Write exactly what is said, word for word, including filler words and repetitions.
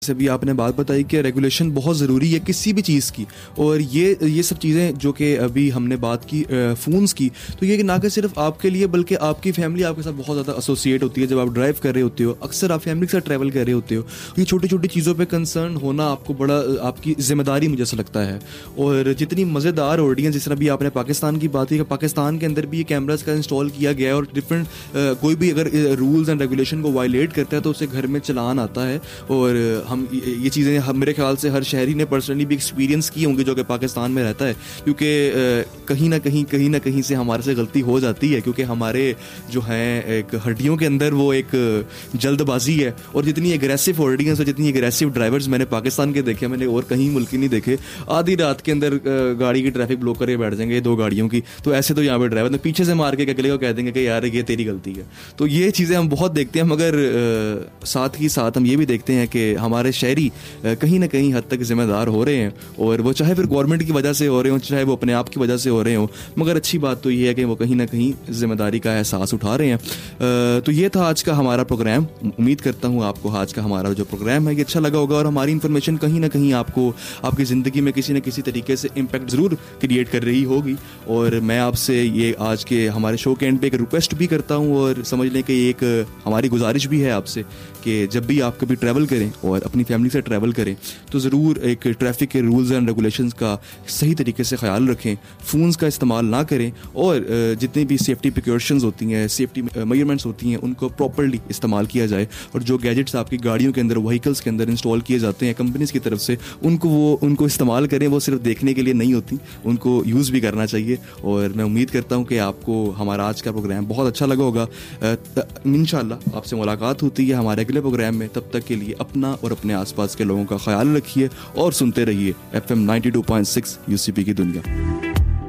जैसे भी आपने बात बताई कि रेगुलेशन बहुत ज़रूरी है किसी भी चीज़ की, और ये ये सब चीज़ें जो कि अभी हमने बात की फ़ोन्स की, तो ये कि ना कि सिर्फ आपके लिए बल्कि आपकी फैमिली आपके साथ बहुत ज़्यादा एसोसिएट होती है। जब आप ड्राइव कर रहे होते हो, अक्सर आप फैमिली के साथ ट्रैवल कर रहे होते हो, ये छोटी छोटी चीज़ों पे कंसर्न होना आपको बड़ा आपकी ज़िम्मेदारी मुझे ऐसा लगता है। और जितनी मज़ेदार हो रही हैं, जिस तरह भी आपने पाकिस्तान की बात की कि पाकिस्तान के अंदर भी ये कैमराज का इंस्टॉल किया गया है, और डिफरेंट कोई भी अगर रूल्स एंड रेगुलेशन को वायलेट करता है तो उसे घर में चलान आता है। और हम ये चीज़ें हम मेरे ख्याल से हर शहरी ने पर्सनली भी एक्सपीरियंस की होंगी जो कि पाकिस्तान में रहता है, क्योंकि कहीं ना कहीं कहीं ना कहीं से हमारे से गलती हो जाती है, क्योंकि हमारे जो हैं एक हड्डियों के अंदर वो एक जल्दबाजी है। और जितनी एग्रेसिव ऑडियंस और जितनी एग्रेसिव ड्राइवर्स मैंने पाकिस्तान के देखे, मैंने और कहीं मुल्क नहीं देखे, आधी रात के अंदर गाड़ी की ट्रैफिक ब्लॉक करके बैठ जाएंगे दो गाड़ियों की। तो ऐसे तो यहाँ पे ड्राइवर पीछे से मार के अगले को कह देंगे कि यार ये तेरी गलती है। तो ये चीज़ें हम बहुत देखते हैं, मगर साथ ही साथ हम ये भी देखते हैं कि हमारे शहरी कहीं ना कहीं हद तक जिम्मेदार हो रहे हैं, और वो चाहे फिर गवर्नमेंट की वजह से हो रहे हो, चाहे वो अपने आप की वजह से हो रहे हो, मगर अच्छी बात तो ये है कि वो कहीं ना कहीं जिम्मेदारी का एहसास उठा रहे हैं। तो ये था आज का हमारा प्रोग्राम। उम्मीद करता हूँ आपको आज का हमारा जो प्रोग्राम है ये अच्छा लगा होगा, और हमारी इन्फॉर्मेशन कहीं ना कहीं आपको आपकी ज़िंदगी में किसी न किसी तरीके से इम्पैक्ट ज़रूर क्रिएट कर रही होगी। और मैं आपसे ये आज के हमारे शो के एंड पे एक रिक्वेस्ट भी करता हूँ, और समझ लें कि एक हमारी गुजारिश भी है आपसे कि जब भी आप कभी ट्रैवल करें और अपनी फैमिली से ट्रैवल करें तो ज़रूर एक ट्रैफिक के रूल्स एंड रेगुलेशंस का सही तरीके से ख्याल रखें, फ़ोन्स का इस्तेमाल ना करें, और जितनी भी सेफ्टी प्रिकॉशंस होती हैं, सेफ्टी मेजरमेंट्स होती हैं, उनको प्रॉपर्ली इस्तेमाल किया जाए। और जो गैजेट्स आपकी गाड़ियों के अंदर, व्हीकल्स के अंदर इंस्टॉल किए जाते हैं कंपनीज़ की तरफ से, उनको वो उनको इस्तेमाल करें। वो सिर्फ देखने के लिए नहीं होती, उनको यूज़ भी करना चाहिए। और मैं उम्मीद करता हूँ कि आपको हमारा आज का प्रोग्राम बहुत अच्छा लगा होगा। इंशाल्लाह आपसे मुलाकात होती है हमारे अगले प्रोग्राम में। तब तक के लिए अपना और अपने आसपास के लोगों का ख्याल रखिए और सुनते रहिए F M ninety two point six UCP की दुनिया।